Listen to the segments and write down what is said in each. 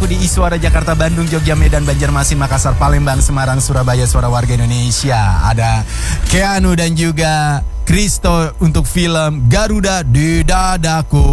Dadaku di Iswara, Jakarta, Bandung, Jogja, Medan, Banjarmasin, Makassar, Palembang, Semarang, Surabaya, suara warga Indonesia. Ada Keanu dan juga Kristo untuk film Garuda di Dadaku.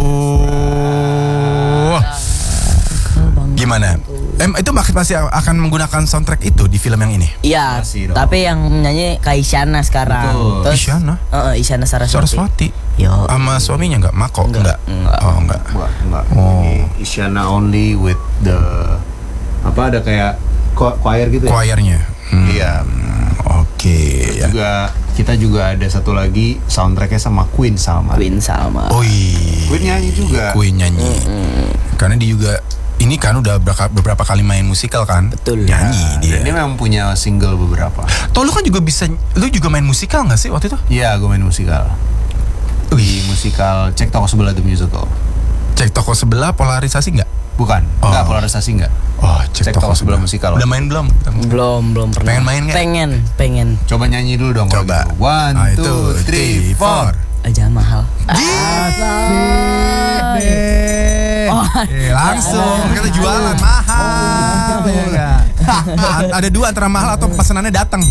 Gimana? Itu masih akan menggunakan soundtrack itu di film yang ini? Iya, tapi yang nyanyi Kak Isyana sekarang. Terus, Isyana? Isyana Saraswati. Yo. Sama suaminya nggak? Mako? Enggak. Oh, enggak. Oh. Isyana only with the ada kayak choir gitu ya? Choirnya. Iya. Oke. Juga kita juga ada satu lagi soundtracknya sama Queen Salma. Oh iya. Queen nyanyi juga. Queen nyanyi. Karena dia juga ini kan udah beberapa kali main musikal kan? Betul. Nyanyi dia. Dan dia memang punya single beberapa. Toh lu kan juga lu juga main musikal nggak sih waktu itu? Iya, gue main musikal. Di musikal Cek Toko Sebelah The Musical. Cek Toko Sebelah polarisasi nggak? Bukan, enggak polarisasi enggak. Oh, Cek Toko Sebelah musikal. Udah main belum? Belum pernah. Pengen main nggak? Pengen. Coba nyanyi dulu dong. Coba. 1, 2, 3, 4. Aja mahal. Langsung kita jualan mahal. Ya enggak? Ada dua, antara mahal atau pesanannya datang.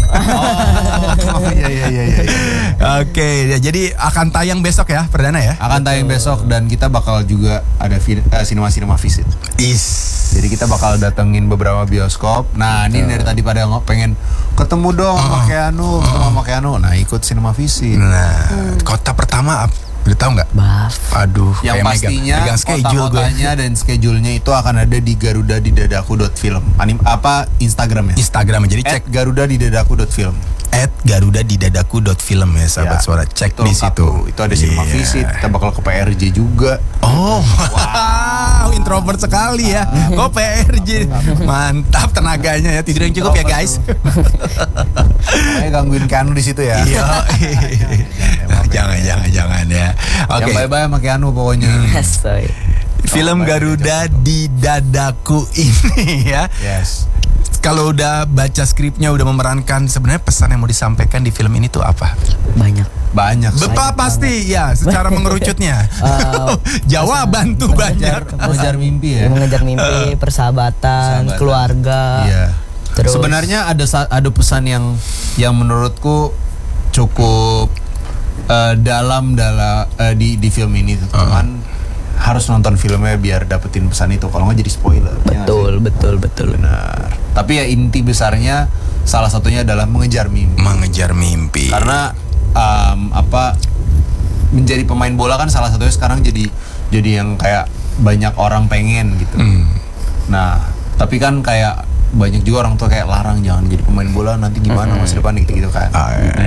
Iya. Oke, jadi akan tayang besok ya, perdana ya? Akan tayang besok dan kita bakal juga ada sinema visit. Jadi kita bakal datengin beberapa bioskop. Nah, ini dari tadi pada pengen ketemu dong sama Keanu, Nah, ikut sinema visit. Nah, kota pertama udah tahu nggak? Aduh, yang pastinya megang schedule kota-kotanya dan schedule-nya itu akan ada di garudadidadaku.film. Instagramnya. Jadi cek garudadidadaku.film. @garudadidadaku.film ya sahabat suara, cek di situ. Itu ada sinema visit, kita bakal ke PRJ juga. Oh, wow, introvert sekali ya. Kok PRJ? Mantap tenaganya ya, tidur yang cukup ya guys. Kayak gangguin Keanu di situ ya. Iya. Jangan ya. Oke. Yang bye-bye sama Keanu pokoknya. Film Garuda di Dadaku ini ya. Yes. Kalau udah baca skripnya, udah memerankan, sebenarnya pesan yang mau disampaikan di film ini tuh apa? Banyak. Pasti ya, secara mengerucutnya. Jawaban tuh banyak. Mengejar mimpi ya. Mengejar mimpi, persahabatan, keluarga. Iya. Terus sebenarnya ada pesan yang menurutku cukup dalam di film ini, teman. Harus nonton filmnya biar dapetin pesan itu, kalau nggak jadi spoiler. Betul. Benar. Tapi ya inti besarnya salah satunya adalah mengejar mimpi. Karena menjadi pemain bola kan salah satunya sekarang jadi yang kayak banyak orang pengen gitu. Nah, tapi kan kayak banyak juga orang tua kayak larang, jangan jadi pemain bola, nanti gimana masa depan gitu kan.